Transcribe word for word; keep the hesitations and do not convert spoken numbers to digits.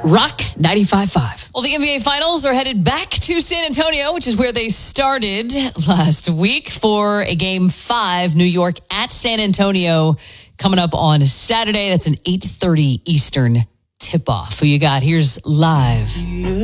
Rock ninety-five point five. Well, the N B A Finals are headed back to San Antonio, which is where they started last week for a Game five, New York at San Antonio, coming up on Saturday. That's an eight thirty Eastern tip-off. Who you got? Here's live.